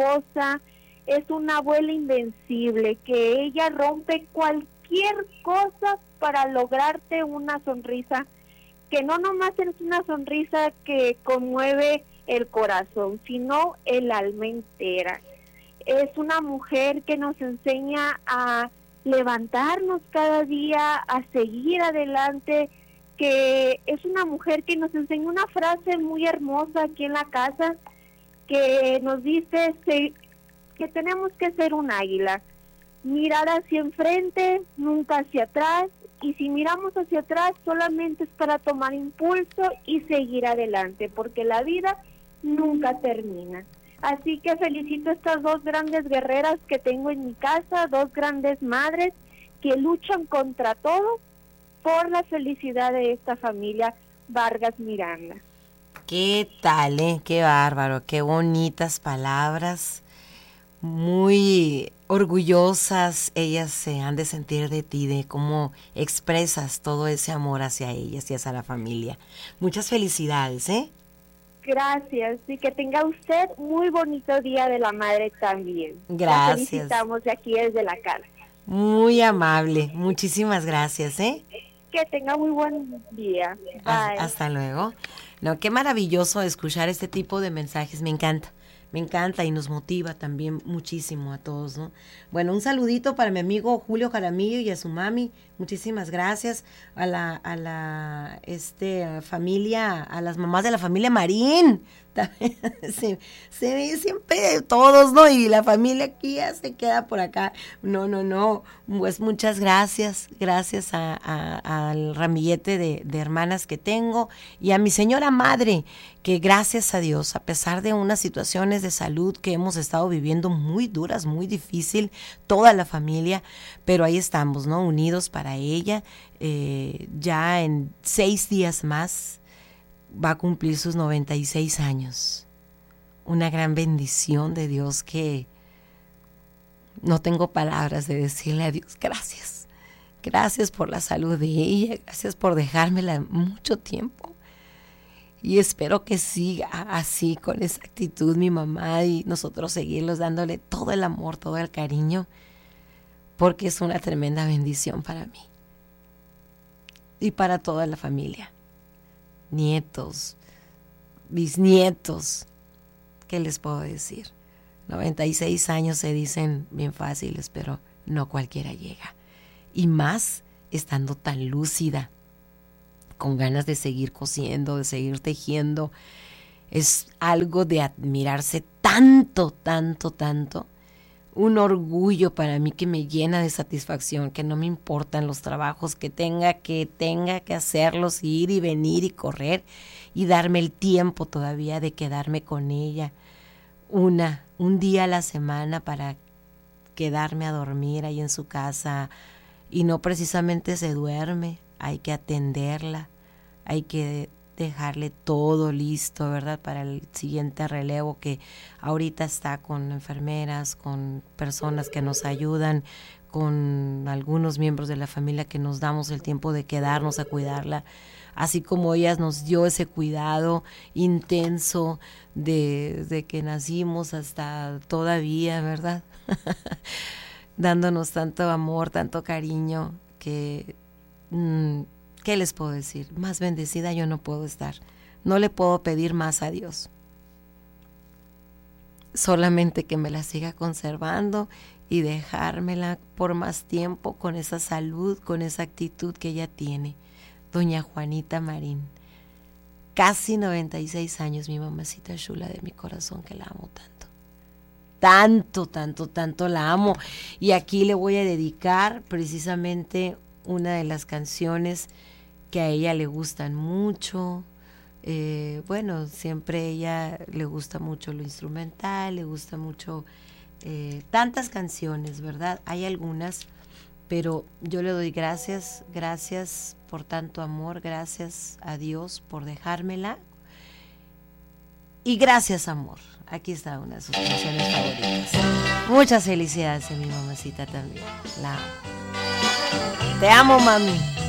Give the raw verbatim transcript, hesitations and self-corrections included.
esposa, es una abuela invencible, que ella rompe cualquier cosa para lograrte una sonrisa, que no nomás es una sonrisa que conmueve el corazón, sino el alma entera. Es una mujer que nos enseña a levantarnos cada día, a seguir adelante, que es una mujer que nos enseña una frase muy hermosa aquí en la casa, que nos dice que tenemos que ser un águila, mirar hacia enfrente, nunca hacia atrás, y si miramos hacia atrás solamente es para tomar impulso y seguir adelante, porque la vida nunca termina. Así que felicito a estas dos grandes guerreras que tengo en mi casa, dos grandes madres que luchan contra todo por la felicidad de esta familia Vargas Miranda. ¿Qué tal, eh? Qué bárbaro, qué bonitas palabras, muy orgullosas ellas se han de sentir de ti, de cómo expresas todo ese amor hacia ellas y hacia la familia. Muchas felicidades, ¿eh? Gracias, y que tenga usted muy bonito Día de la Madre también. Gracias. La felicitamos de aquí desde la casa. Muy amable, muchísimas gracias, ¿eh? Que tenga muy buen día. Bye. Hasta, hasta luego. No, qué maravilloso escuchar este tipo de mensajes, me encanta. Me encanta y nos motiva también muchísimo a todos, ¿no? Bueno, un saludito para mi amigo Julio Jaramillo y a su mami. Muchísimas gracias a la a la este familia, a las mamás de la familia Marín. También se, se ve siempre todos, ¿no? Y la familia aquí ya se queda por acá. No, no, no. Pues muchas gracias. Gracias a, a, al ramillete de, de hermanas que tengo y a mi señora madre, que gracias a Dios, a pesar de unas situaciones de salud que hemos estado viviendo muy duras, muy difícil, toda la familia, pero ahí estamos, ¿no? Unidos para ella. Eh, ya en seis días más va a cumplir sus noventa y seis años. Una gran bendición de Dios que no tengo palabras de decirle a Dios gracias. Gracias por la salud de ella, gracias por dejármela mucho tiempo. Y espero que siga así, con esa actitud mi mamá y nosotros seguirlos dándole todo el amor, todo el cariño, porque es una tremenda bendición para mí y para toda la familia. Nietos, bisnietos, ¿qué les puedo decir? noventa y seis años se dicen bien fáciles, pero no cualquiera llega. Y más estando tan lúcida, con ganas de seguir cosiendo, de seguir tejiendo. Es algo de admirarse tanto, tanto, tanto. Un orgullo para mí que me llena de satisfacción, que no me importan los trabajos que tenga, que tenga que hacerlos, ir y venir y correr y darme el tiempo todavía de quedarme con ella una, un día a la semana para quedarme a dormir ahí en su casa. Y no precisamente se duerme, hay que atenderla, hay que dejarle todo listo, ¿verdad? Para el siguiente relevo, que ahorita está con enfermeras, con personas que nos ayudan, con algunos miembros de la familia que nos damos el tiempo de quedarnos a cuidarla, así como ella nos dio ese cuidado intenso de, de que nacimos hasta todavía, ¿verdad? Dándonos tanto amor, tanto cariño, que... Mmm, ¿qué les puedo decir? Más bendecida yo no puedo estar. No le puedo pedir más a Dios. Solamente que me la siga conservando y dejármela por más tiempo con esa salud, con esa actitud que ella tiene. Doña Juanita Marín. Casi noventa y seis años, mi mamacita chula de mi corazón, que la amo tanto. Tanto, tanto, tanto la amo. Y aquí le voy a dedicar precisamente una de las canciones que a ella le gustan mucho. Eh, bueno, siempre a ella le gusta mucho lo instrumental, le gusta mucho eh, tantas canciones, ¿verdad? Hay algunas, pero yo le doy gracias, gracias por tanto amor, gracias a Dios por dejármela. Y gracias, amor. Aquí está una de sus canciones favoritas. Muchas felicidades a mi mamacita también. La amo. Te amo, mami.